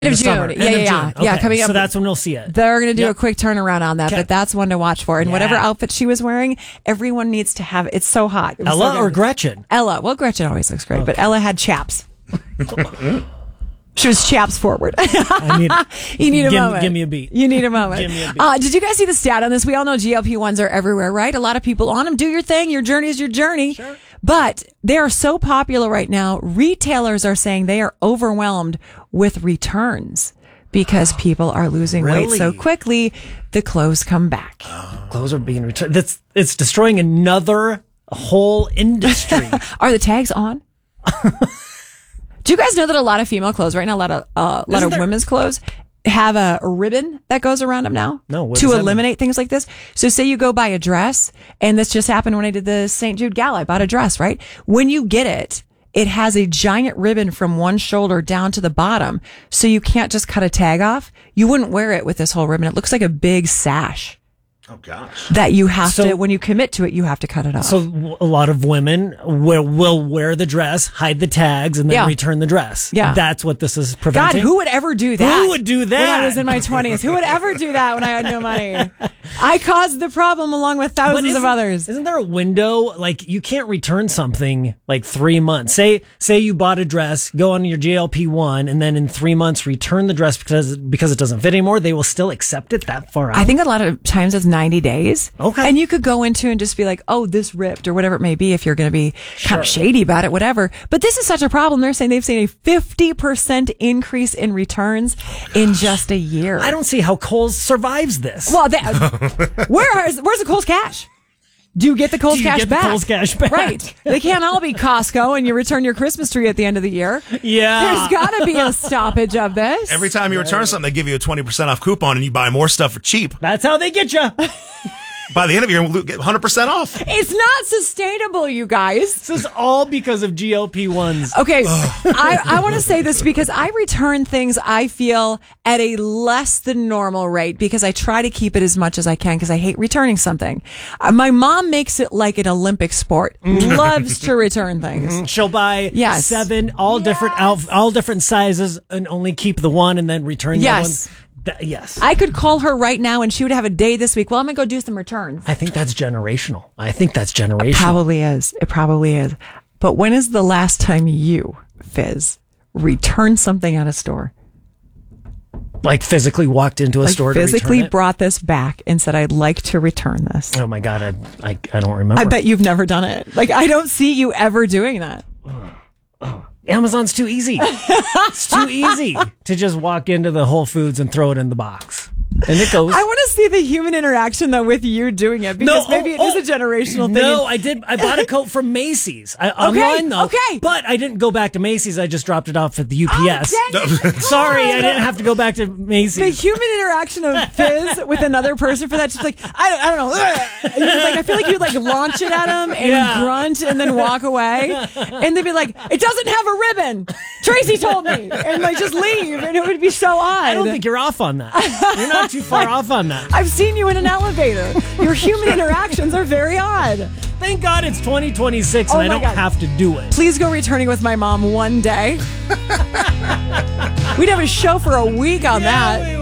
End of June. Summer. Yeah, End of yeah. June. Yeah, Okay, coming up. So that's when we'll see it. They're going to do Yep. a quick turnaround on that, Okay. but that's one to watch for. And Yeah. whatever outfit she was wearing, everyone needs to have. It's so hot. It was Ella so or good. Gretchen? Ella. Well, Gretchen always looks great, but Ella had chaps. She was chaps forward. I need, You need a moment. Give me a beat. You need a moment. Give me a beat. Did you guys see the stat on this? We all know GLP-1s are everywhere, right? A lot of people on them. Do your thing. Your journey is your journey. Sure. But they are so popular right now. Retailers are saying they are overwhelmed with returns because people are losing weight Really? so quickly. The clothes come back. Clothes are being returned. It's destroying another whole industry. Are the tags on? Do you guys know that a lot of female clothes right now, a lot of women's clothes have a ribbon that goes around them now? No, what to does that eliminate things like this. So say you go buy a dress, and this just happened when I did the St. Jude Gala. I bought a dress, right? When you get it, it has a giant ribbon from one shoulder down to the bottom. So you can't just cut a tag off. You wouldn't wear it with this whole ribbon. It looks like a big sash. Oh, gosh. That you have to, when you commit to it, you have to cut it off. So a lot of women will wear the dress, hide the tags, and then return the dress. Yeah. That's what this is God, preventing. who would ever do that? Who would do that? When I was in my 20s. Who would ever do that when I had no money? I caused the problem along with thousands of others. Isn't there a window? Like, you can't return something like 3 months. Say you bought a dress, go on your GLP-1, and then in 3 months return the dress because it doesn't fit anymore. They will still accept it that far out. I think a lot of times it's 90 days. Okay. And you could go into and just be like, oh, this ripped or whatever it may be if you're going to be kind of shady about it, whatever. But this is such a problem. They're saying they've seen a 50% increase in returns in just a year. I don't see how Kohl's survives this. Well, where's the Kohl's cash? Do you get the Kohl's cash back? Kohl's cash back? Right. They can't all be Costco and you return your Christmas tree at the end of the year. Yeah. There's got to be a stoppage of this. Every time you return something, they give you a 20% off coupon and you buy more stuff for cheap. That's how they get you. By the end of the year, we'll get 100% off. It's not sustainable, you guys. This is all because of GLP-1s. Okay, I want to say this because I return things I feel at a less than normal rate because I try to keep it as much as I can because I hate returning something. My mom makes it like an Olympic sport. Loves to return things. She'll buy 7, all different sizes, and only keep the one and then return the one. Yes. I could call her right now and she would have a day this week. Well, I'm going to go do some returns. I think that's generational. It probably is. It probably is. But when is the last time you, Fizz, returned something at a store? Like physically walked into a store to return it? Physically brought this back and said, I'd like to return this. Oh my God, I don't remember. I bet you've never done it. Like, I don't see you ever doing that. Amazon's too easy. It's too easy to just walk into the Whole Foods and throw it in the box. And it goes. I want to see the human interaction, though, with you doing it, because maybe it is a generational thing. No, I did. I bought a coat from Macy's. Online, though. Okay. But I didn't go back to Macy's. I just dropped it off at the UPS. Sorry, I didn't have to go back to Macy's. The human interaction of Fizz with another person for that, just like, I don't know. Like, I feel like you'd like launch it at them and grunt and then walk away. And they'd be like, it doesn't have a ribbon. Tracy told me. And like just leave. And it would be so odd. I don't think you're off on that. You're not too far off on that. I've seen you in an elevator. Your human interactions are very odd. Thank God it's 2026 and I don't have to do it. Please go returning with my mom one day. We'd have a show for a week on that.